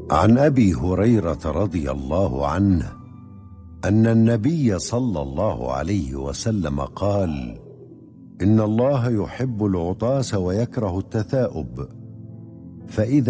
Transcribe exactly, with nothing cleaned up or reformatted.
عن أبي هريرة رضي الله عنه أن النبي صلى الله عليه وسلم قال: إن الله يحب العطاس ويكره التثاؤب، فإذا